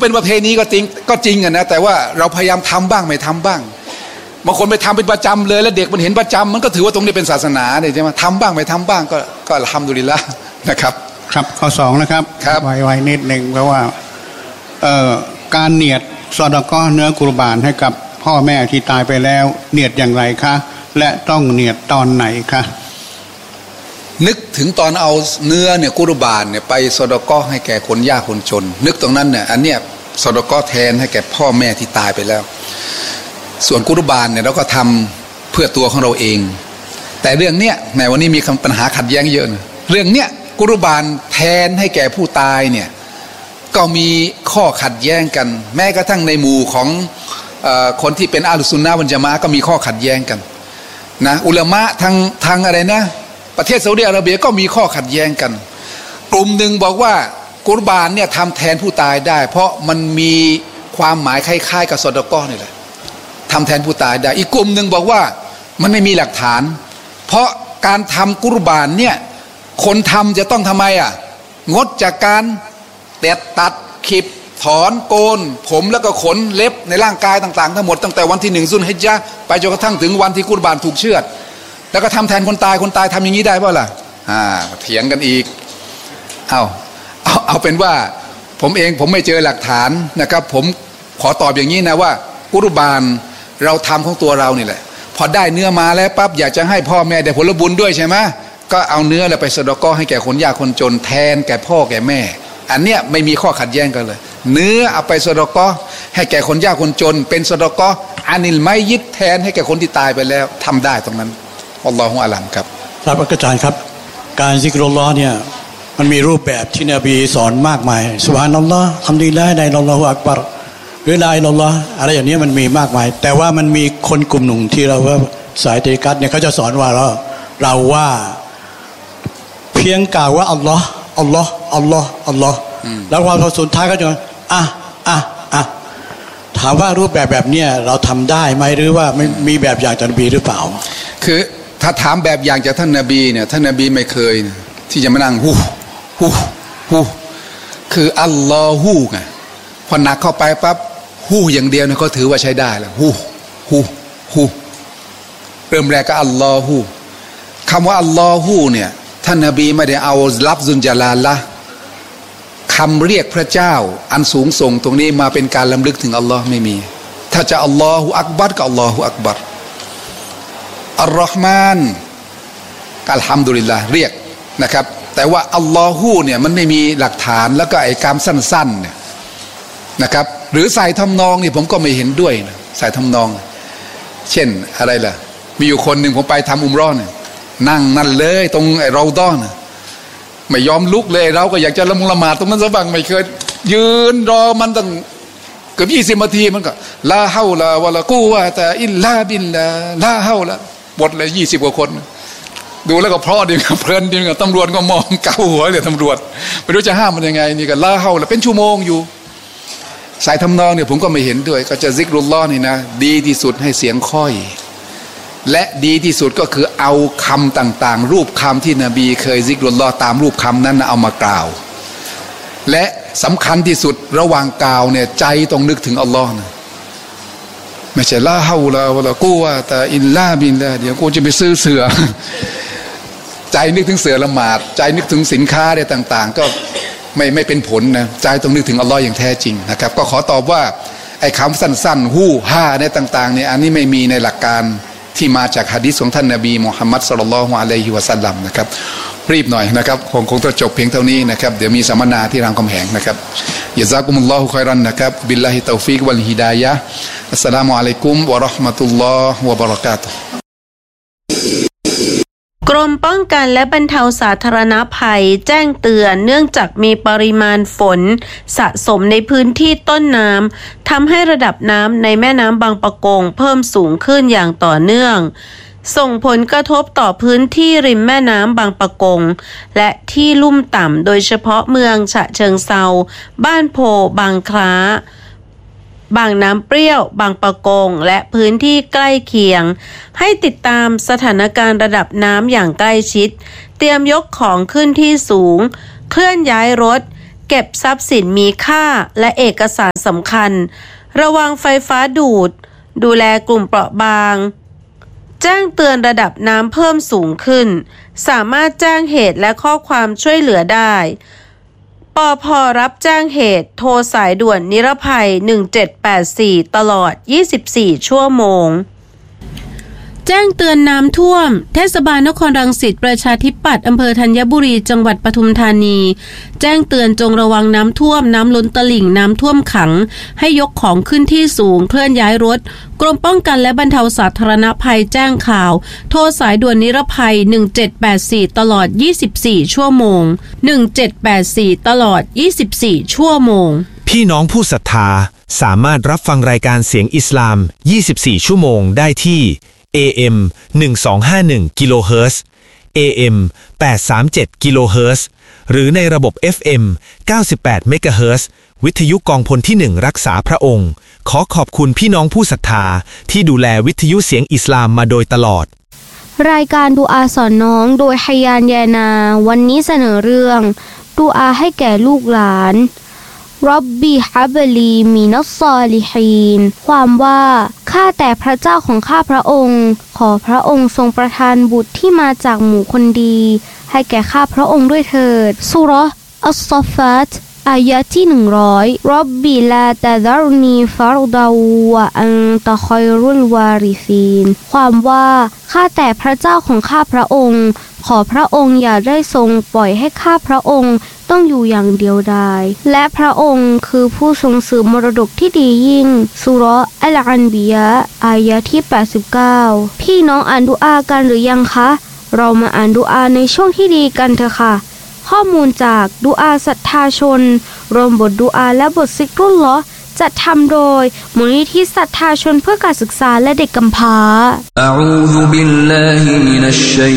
เป็นประเพณีก็จริงอะนะแต่ว่าเราพยายามทำบ้างไม่ทำบ้างบางคนไปทำเป็นประจำเลยแล้วเด็กมันเห็นประจำมันก็ถือว่าตรงนี้เป็นศาสนาเนี่ยใช่ไหมทำบ้างไม่ทำบ้างก็อัลฮัมดุลิลละห์นะครับครับข้อสองนะครับไวๆนิดหนึ่งเพราะว่าการเนียดซอดาเกาะห์เนื้อกุรบานให้กับพ่อแม่ที่ตายไปแล้วเนียดอย่างไรคะและต้องเนียดตอนไหนคะนึกถึงตอนเอาเนื้อเนี่ยกุรบานเนี่ยไปซอดาเกาะห์ให้แก่คนยากคนจนนึกตรงนั้นเนี่ยอันเนี้ยซอดาเกาะห์แทนให้แก่พ่อแม่ที่ตายไปแล้วส่วนกุรบานเนี่ยเราก็ทำเพื่อตัวของเราเองแต่เรื่องเนี้ยในวันนี้มีปัญหาขัดแย้งเยอะนะเรื่องเนี้ยกุรบานแทนให้แก่ผู้ตายเนี่ยก็มีข้อขัดแย้งกันแม้กระทั่งในหมู่ของคนที่เป็นอาลุซุนนะฮ์วัลญะมาอะห์ก็มีข้อขัดแย้งกันนะอุลามะทางอะไรนะประเทศซาอุดิอาระเบียก็มีข้อขัดแย้งกันกลุ่มหนึ่งบอกว่ากุรบานเนี่ยทำแทนผู้ตายได้เพราะมันมีความหมายคล้ายๆกับซอดาเกาะห์นี่แหละทำแทนผู้ตายได้อีกกลุ่มหนึ่งบอกว่ามันไม่มีหลักฐานเพราะการทำกุรบานเนี่ยคนทำจะต้องทำไมงดจากการตัดขีบถอนโกนผมแล้วก็ขนเล็บในร่างกายต่างๆทั้งหมดตั้งแต่วันที่1ซุลฮิจญะห์ไปจนกระทั่งถึงวันที่กุรบานถูกเชือดแล้วก็ทำแทนคนตายทำอย่างนี้ได้ป่ะล่ะเถียงกันอีกเอาเป็นว่าผมไม่เจอหลักฐานนะครับผมขอตอบอย่างนี้นะว่ากุรบานเราทำของตัวเรานี่แหละพอได้เนื้อมาแล้วปั๊บอยากจะให้พ่อแม่ได้ผลบุญด้วยใช่ไหมก็เอาเนื้อแล้วไปซอดาเกาะห์ให้แก่คนยากคนจนแทนแก่พ่อแก่แม่อันเนี้ยไม่มีข้อขัดแย้งกันเลยเนื้อเอาไปซอดาเกาะห์ให้แก่คนยากคนจนเป็นซอดาเกาะห์อานิลไมยิตแทนให้แก่คนที่ตายไปแล้วทำได้ตรงนั้นอัลลอฮุอาลัมครับครับอาจารย์ครับการซิกรุลลอฮ์เนี่ยมันมีรูปแบบที่นบีสอนมากมายซุบฮานัลลอฮ์ฮัมดุลิลลาฮ์ในอัลลอฮุอักบัรหรือลาอิลาฮ์อะไรอย่างนี้มันมีมากมายแต่ว่ามันมีคนกลุ่มหนึ่งที่เราว่าสายเตกัตเนี่ยเขาจะสอนว่าเราว่าเพียงกล่าวว่าอัลลอฮ์อัลลอฮ์อัลลอฮ์อัลลอฮ์แล้วพอสุดท้ายก็จะถามว่ารูปแบบเนี้ยเราทำได้ไหมหรือว่าไม่มีแบบอย่างจากนบีหรือเปล่าคือถ้าถามแบบอย่างจากท่านนบีเนี่ยท่านนบีไม่เคยที่จะมานั่งฮูคืออัลลอฮ์ไงพอหนักเข้าไปปั๊บฮู้อย่างเดียวเนี่ยเขาถือว่าใช้ได้แล้วฮูเริ่มแรกก็อัลลอฮ์คำว่าอัลลอฮ์เนี่ยท่านนบีไม่ได้เอาลัฟซุนจาลาละคำเรียกพระเจ้าอันสูงส่งตรงนี้มาเป็นการลำลึกถึงอัลลอฮ์ไม่มีถ้าจะอัลลอฮุอักบัรก็อัลลอฮุอักบัรอัลลอฮ์มานอัลฮัมดุลิลลาห์เรียกนะครับแต่ว่าอัลลอฮ์เนี่ยมันไม่มีหลักฐานแล้วก็ไอ้คำสั้นๆเนี่ยนะครับหรือใส่ทำนองนี่ผมก็ไม่เห็นด้วยนะใส่ทำนองเช่นอะไรล่ะมีอยู่คนหนึ่งผมไปทำอุมเราะห์เนี่ยนั่งนั่นเลยตรงไอ้เราด้อนไม่ยอมลุกเลยเราก็อยากจะละหมาดตรงนั้นซะบ้างไม่เคยยืนรอมันตั้งเกือบ20 นาทีมันก็ลาฮาวลาวะลากูวะตะอิลลาบิลลาลาฮาวละบทเลย20 กว่าคนดูแล้วก็เพราะดีกับเพลินดีกับตำรวจก็มองเกาหัวเลยตำรวจไม่รู้จะห้ามมันยังไงนี่ก็ลาฮาวละเป็นชั่วโมงอยู่สายทำนองเนี่ยผมก็ไม่เห็นด้วยก็จะซิกรุลลอฮ์นี่นะดีที่สุดให้เสียงค่อยและดีที่สุดก็คือเอาคำต่างๆรูปคำที่นบีเคยซิกรุลลอฮ์ตามรูปคำนั้นนะเอามากล่าวและสำคัญที่สุดระหว่างกล่าวเนี่ยใจต้องนึกถึงอัลลอฮ์นะไม่ใช่ลาฮาวลาวะลากูวะตะอิลลาบิลลาเดี๋ยวกูจะไปซื้อเสือใจนึกถึงเสือละหมาดใจนึกถึงสินค้าอะไรต่างๆก็ไม่เป็นผลนะใจต้องนึกถึงอัลลอฮ์อย่างแท้จริงนะครับก็ขอตอบว่าไอ้คำสั้นๆฮู้ฮ่าในต่างๆเนี่ยอันนี้ไม่มีในหลักการที่มาจากหะดีษของท่านนบีมุฮัมมัดศ็อลลัลลอฮุอะลัยฮิวะซัลลัมนะครับรีบหน่อยนะครับคงจะจบเพียงเท่านี้นะครับเดี๋ยวมีสัมมนาที่รามคำแหงนะครับยะซากุมุลลอฮุค็อยรันนะครับบิลลาฮิตอฟิกวัลฮิดายะฮ์อัสสลามุอะลัยกุมวะเราะห์มะตุลลอฮ์วะบะเราะกาตุฮ์กรมป้องกันและบรรเทาสาธารณภัยแจ้งเตือนเนื่องจากมีปริมาณฝนสะสมในพื้นที่ต้นน้ำทำให้ระดับน้ำในแม่น้ำบางปะกงเพิ่มสูงขึ้นอย่างต่อเนื่องส่งผลกระทบต่อพื้นที่ริมแม่น้ำบางปะกงและที่ลุ่มต่ำโดยเฉพาะเมืองฉะเชิงเทราบ้านโพบางคล้าบางน้ำเปรี้ยวบางปะกงและพื้นที่ใกล้เคียงให้ติดตามสถานการณ์ระดับน้ำอย่างใกล้ชิดเตรียมยกของขึ้นที่สูงเคลื่อนย้ายรถเก็บทรัพย์สินมีค่าและเอกสารสำคัญระวังไฟฟ้าดูดดูแลกลุ่มเปราะบางแจ้งเตือนระดับน้ำเพิ่มสูงขึ้นสามารถแจ้งเหตุและข้อความช่วยเหลือได้ปภ.รับแจ้งเหตุโทรสายด่วนนิรภัย1784ตลอด24ชั่วโมงแจ้งเตือนน้ำท่วมเทศบาลนครรังสิตประชาธิปัตย์อำเภอธัญบุรีจังหวัดปทุมธานีแจ้งเตือนจงระวังน้ำท่วมน้ำล้นตลิ่งน้ำท่วมขังให้ยกของขึ้นที่สูงเคลื่อนย้ายรถกรมป้องกันและบรรเทาสาธารณภัยแจ้งข่าวโทรสายด่วนนิรภัย1784ตลอด24ชั่วโมง1784ตลอด24ชั่วโมงพี่น้องผู้ศรัทธาสามารถรับฟังรายการเสียงอิสลาม24ชั่วโมงได้ที่AM 1251กิโลเฮิรตซ์ AM 837กิโลเฮิรตซ์หรือในระบบ FM 98เมกะเฮิรตซ์วิทยุกองพลที่1รักษาพระองค์ขอขอบคุณพี่น้องผู้ศรัทธาที่ดูแลวิทยุเสียงอิสลามมาโดยตลอดรายการดูอาสอนน้องโดยฮัยยานยานาวันนี้เสนอเรื่องดูอาให้แก่ลูกหลานร็อบบีฮับลีมินัสซอลิฮีนความว่าข้าแต่พระเจ้าของข้าพระองค์ขอพระองค์ทรงประทานบุตรที่มาจากหมู่คนดีให้แก่ข้าพระองค์ด้วยเถิดซูเราะห์อัศศอฟาตอายะที่100ร็อบบีลาตะดารนีฟารดาวะอันตะคอยรุลวาริฟีนความว่าข้าแต่พระเจ้าของข้าพระองค์ขอพระองค์อย่าได้ทรงปล่อยให้ข้าพระองค์ต้องอยู่อย่างเดียวดายและพระองค์คือผู้ทรงสืบมรดกที่ดียิ่งซูเราะห์อัลอันบิยะอายะที่89พี่น้องอ่านดุอากันหรือยังคะเรามาอ่านดุอาในช่วงที่ดีกันเถอะค่ะข้อมูลจากดุอาศรัทธาชนรวมบทดุอาและบทซิกรุลลอฮ์จัดทำโดยมูลนิธิศรัทธาชนเพื่อการศึกษาและเด็กกำพร้า